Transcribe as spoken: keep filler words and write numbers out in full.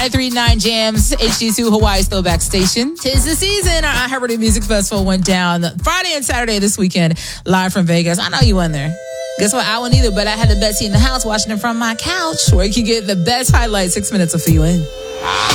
ninety-three point nine Jams, H D two Hawaii's throwback station. Tis the season. Our iHeartRadio Music Festival went down Friday and Saturday this weekend, live from Vegas. I know you went there. Guess what? I went either, but I had the best seat in the house watching it from my couch, where you can get the best highlights, six minutes will fill you in.